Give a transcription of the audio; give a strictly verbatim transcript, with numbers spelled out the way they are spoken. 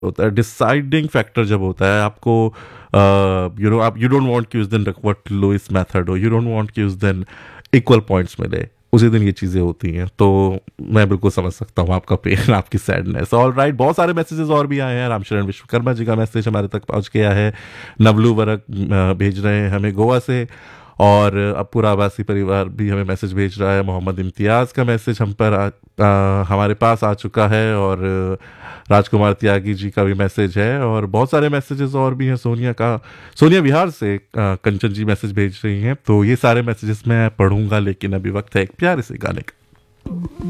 होता है, deciding factor जब होता है आपको, यू नो आप यू डोंट वांट कि उस दिन रकवट लुइस मेथड हो, यू डोंट वांट कि उस दिन इक्वल पॉइंट्स मिले, उसी दिन ये चीज़ें होती हैं। तो मैं बिल्कुल समझ सकता हूँ आपका पेन, आपकी सैडनेस। ऑल राइट, बहुत सारे मैसेजेस और भी आए हैं। रामशरण विश्वकर्मा जी का मैसेज हमारे तक पहुँच गया है। नवलू वर्क अ, भेज रहे हैं हमें गोवा से, और अब पूरा आवासी परिवार भी हमें मैसेज भेज रहा है। मोहम्मद इम्तियाज़ का मैसेज हम पर आ, आ, हमारे पास आ चुका है, और राजकुमार त्यागी जी का भी मैसेज है, और बहुत सारे मैसेजेस और भी हैं। सोनिया का, सोनिया बिहार से आ, कंचन जी मैसेज भेज रही हैं। तो ये सारे मैसेजेस मैं पढ़ूंगा, लेकिन अभी वक्त है एक प्यारे से गाने का।